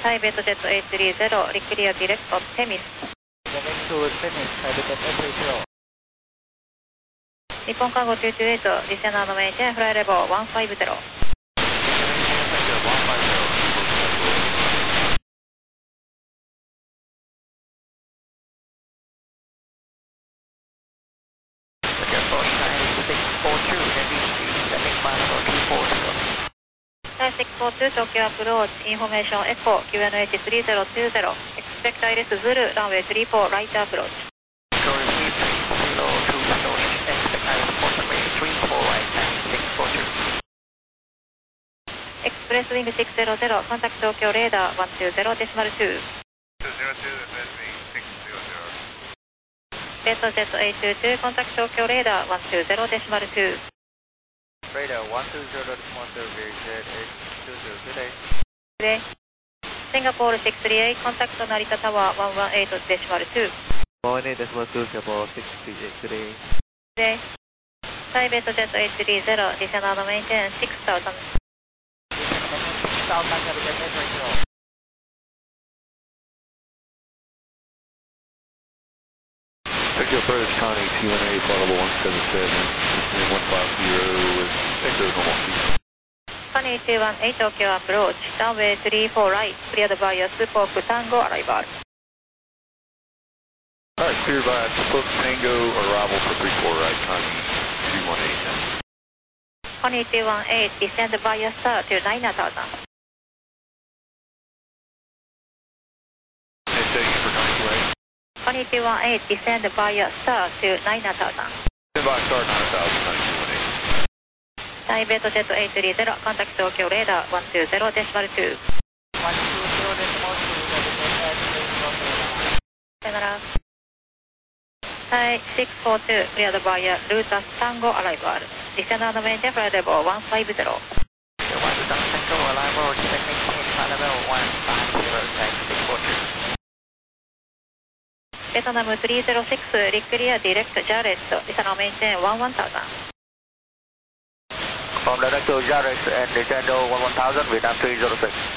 タイベットジェット A30 リクリアディレクトテミス。日本カーゴ228ディセナードメインテンフライレボー150。642 Tokyo Approach Information Echo QNH3020 Expect Iris Zulu Runway 34 Right Approach Express Wing 600 Contact Tokyo Radar 120.2 Delta Jet A22 Contact Tokyo Radar 120.2 Radar 120.2 Good day. Singapore 638 Contact Narita Tower 118.2 118.2 Singapore 638 Good day. Good day. Thai Jet A30 Descend and maintain 6000 Tokyo approach Connie 218 flight level 177 and 150 with Echo normal speed. Connie 218 Tokyo approach runway 34 right cleared by a Spoke Tango arrival. Alright, cleared by Spoke Tango arrival for 34 right Connie 218. Connie 218 descend by a star to 9000. And taking for Connie 218. Connie 218 descend by a star to 9000. Stand by star 9000 Connie 218. Thai Jet A30 contact Tokyo radar 120.2 Thai 642 cleared by a Lotus Tango arrival. Descend and maintain flight level 150. Tango arrival, descending flight level 150, thanks 642. Vietnam 306 Reclear Direct Jarrett, descend and maintain 11000. From direct to Jarrett and descend 11000, Vietnam 306.